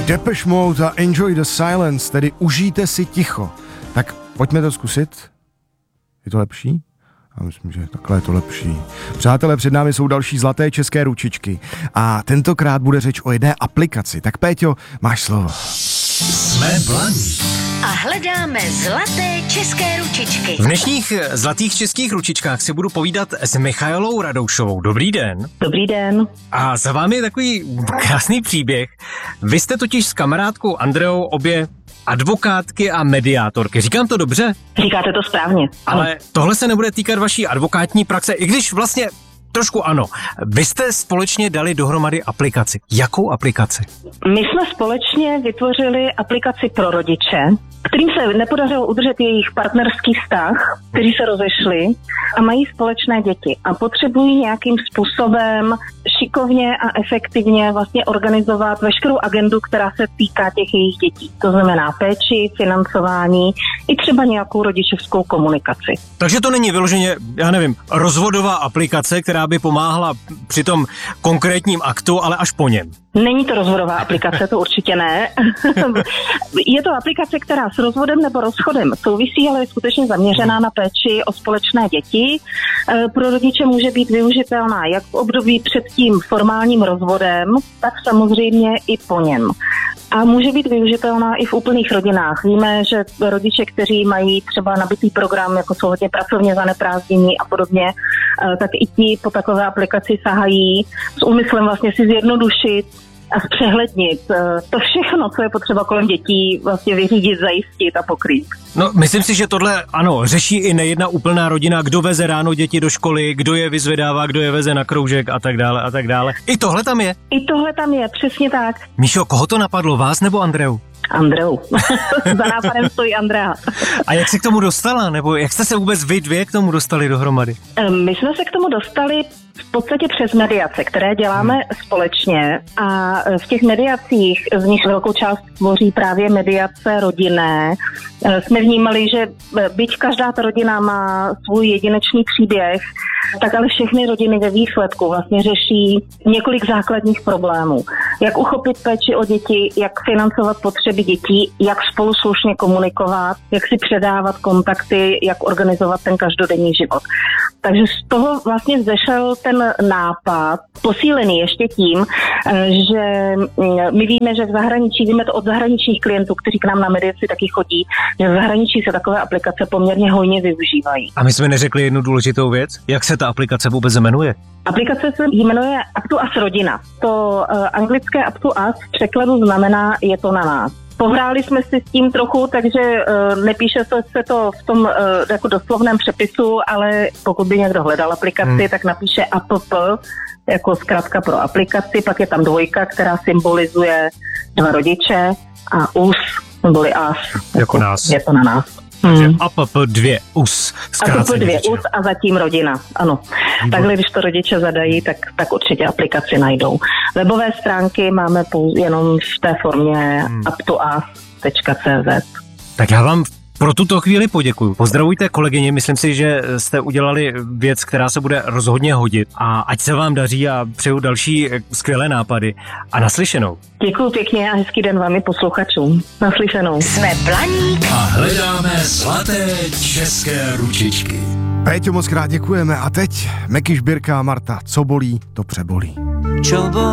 Depeche Mode a Enjoy the Silence, tedy užijte si ticho. Tak pojďme to zkusit. Je to lepší? Já myslím, že takhle je to lepší. Přátelé, před námi jsou další zlaté české ručičky. A tentokrát bude řeč o jedné aplikaci. Tak Péťo, máš slovo. Jsme blaní. A hledáme zlaté české ručičky. V dnešních zlatých českých ručičkách si budu povídat s Michaelou Radoušovou. Dobrý den. Dobrý den. A za vámi je takový krásný příběh. Vy jste totiž s kamarádkou Andreou obě advokátky a mediátorky. Říkám to dobře? Říkáte to správně. Ale tohle se nebude týkat vaší advokátní praxe, i když vlastně trošku ano. Vy jste společně dali dohromady aplikaci. Jakou aplikaci? My jsme společně vytvořili aplikaci pro rodiče, kterým se nepodařilo udržet jejich partnerský vztah, kteří se rozešli a mají společné děti a potřebují nějakým způsobem šikovně a efektivně vlastně organizovat veškerou agendu, která se týká těch jejich dětí. To znamená péči, financování i třeba nějakou rodičovskou komunikaci. Takže to není vyloženě, já nevím, rozvodová aplikace, která by pomáhala při tom konkrétním aktu, ale až po něm. Není to rozvodová aplikace, to určitě ne. Je to aplikace, která s rozvodem nebo rozchodem souvisí, ale je skutečně zaměřená na péči o společné děti. Pro rodiče může být využitelná jak v období před tím formálním rozvodem, tak samozřejmě i po něm. A může být využitelná i v úplných rodinách. Víme, že rodiče, kteří mají třeba nabitý program, jako jsou hodně pracovně zaneprázdnění a podobně, tak i ti po takové aplikaci sahají s úmyslem vlastně si zjednodušit a zpřehlednit to všechno, co je potřeba kolem dětí vlastně vyřídit, zajistit a pokrýt. No, myslím si, že tohle, ano, řeší i nejedna úplná rodina, kdo veze ráno děti do školy, kdo je vyzvedává, kdo je veze na kroužek a tak dále a tak dále. I tohle tam je? I tohle tam je, přesně tak. Míšo, koho to napadlo, vás nebo Andreu? Andreu. Za nápadem stojí Andrea. A jak se k tomu dostala? Nebo jak jste se vůbec vy dvě k tomu dostali dohromady? My jsme se k tomu dostali v podstatě přes mediace, které děláme společně a v těch mediacích, z nich velkou část tvoří právě mediace rodinné, jsme vnímali, že byť každá ta rodina má svůj jedinečný příběh, tak ale všechny rodiny ve výsledku vlastně řeší několik základních problémů. Jak uchopit péči o děti, jak financovat potřeby dětí, jak spolu slušně komunikovat, jak si předávat kontakty, jak organizovat ten každodenní život. Takže z toho vlastně vzešel ten nápad, posílený ještě tím, že my víme, že v zahraničí, víme to od zahraničních klientů, kteří k nám na mediaci taky chodí, že v zahraničí se takové aplikace poměrně hojně využívají. A my jsme neřekli jednu důležitou věc? Jak se ta aplikace vůbec jmenuje? Aplikace se jmenuje Up to Us rodina. To anglické Up to Us v překladu znamená je to na nás. Pohráli jsme si s tím trochu, takže nepíše se to v tom jako doslovném přepisu, ale pokud by někdo hledal aplikaci, tak napíše app, jako zkrátka pro aplikaci, pak je tam dvojka, která symbolizuje dva rodiče a us, neboli us. Jako nás. Je to na nás. Takže app2 us. app2 us a zatím rodina, ano. Takhle, když to rodiče zadají, tak určitě aplikaci najdou. Webové stránky máme jenom v té formě uptous.cz. Tak já vám pro tuto chvíli poděkuju. Pozdravujte kolegyně, myslím si, že jste udělali věc, která se bude rozhodně hodit a ať se vám daří a přeju další skvělé nápady a naslyšenou. Děkuju pěkně a hezký den vám i posluchačům. Naslyšenou. Jsme Blaník A hledáme zlaté české ručičky. Péťo, moc krát děkujeme. A teď Meky Žbírka a Marta, co bolí, to přebolí.